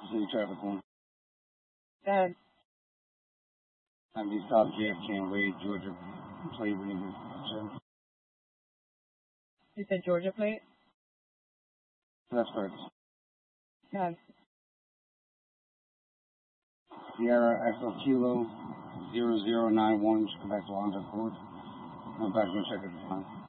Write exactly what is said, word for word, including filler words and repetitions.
City traffic one. Go ahead. Have you stopped J F K and Wade, Georgia plate when you get You said Georgia plate? That's correct. Go ahead. Sierra Echo Kilo zero zero nine one. Just come back to Alonzo Court. I'm back to check it.